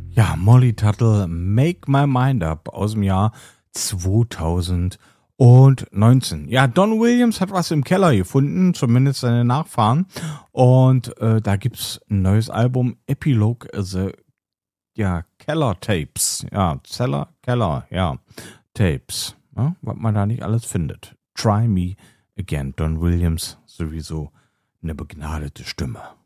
Ja, Molly Tuttle, Make My Mind Up aus dem Jahr 2019. Ja, Don Williams hat was im Keller gefunden, zumindest seine Nachfahren. Und da gibt's ein neues Album, Epilogue The Keller Tapes. Ja, Keller, ja, Tapes. Ja, was man da nicht alles findet. Try Me Again. Don Williams, sowieso eine begnadete Stimme.